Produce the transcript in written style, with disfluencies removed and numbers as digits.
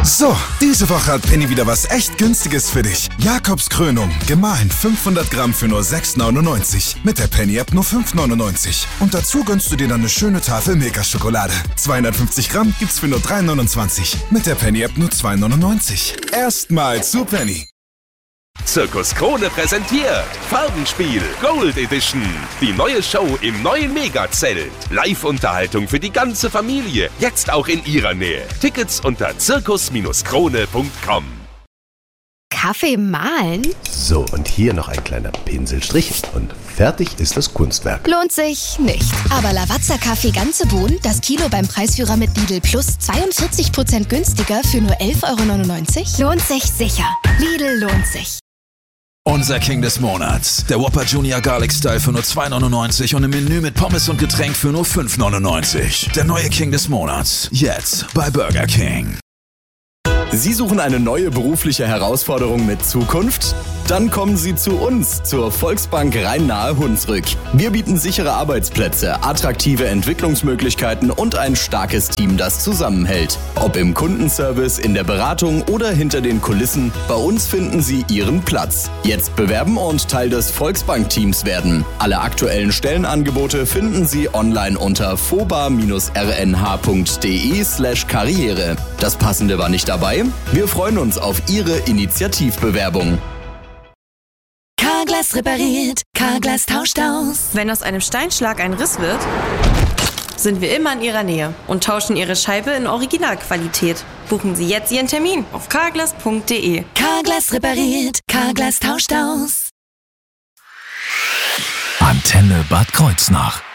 So, diese Woche hat Penny wieder was echt Günstiges für dich. Jakobs Krönung, gemahlen 500 Gramm für nur 6,99. Mit der Penny-App nur 5,99. Und dazu gönnst du dir dann eine schöne Tafel Milka-Schokolade. 250 Gramm gibt's für nur 3,29. Mit der Penny-App nur 2,99. Erstmal zu Penny. Zirkus Krone präsentiert Farbenspiel Gold Edition. Die neue Show im neuen Megazelt. Live-Unterhaltung für die ganze Familie. Jetzt auch in ihrer Nähe. Tickets unter zirkus-krone.com. Kaffee mahlen? So, und hier noch ein kleiner Pinselstrich und fertig ist das Kunstwerk. Lohnt sich nicht. Aber Lavazza Kaffee ganze Bohnen, das Kilo beim Preisführer mit Lidl Plus 42% günstiger für nur 11,99 €? Lohnt sich sicher. Lidl lohnt sich. Unser King des Monats. Der Whopper Junior Garlic Style für nur 2,99 € und im Menü mit Pommes und Getränk für nur 5,99 €. Der neue King des Monats. Jetzt bei Burger King. Sie suchen eine neue berufliche Herausforderung mit Zukunft? Dann kommen Sie zu uns, zur Volksbank Rhein-Nahe-Hunsrück. Wir bieten sichere Arbeitsplätze, attraktive Entwicklungsmöglichkeiten und ein starkes Team, das zusammenhält. Ob im Kundenservice, in der Beratung oder hinter den Kulissen, bei uns finden Sie Ihren Platz. Jetzt bewerben und Teil des Volksbank-Teams werden. Alle aktuellen Stellenangebote finden Sie online unter foba-rnh.de/karriere. Das Passende war nicht dabei? Wir freuen uns auf Ihre Initiativbewerbung. Carglass repariert, Carglass tauscht aus. Wenn aus einem Steinschlag ein Riss wird, sind wir immer in Ihrer Nähe und tauschen Ihre Scheibe in Originalqualität. Buchen Sie jetzt Ihren Termin auf carglass.de. Carglass repariert, Carglass tauscht aus. Antenne Bad Kreuznach.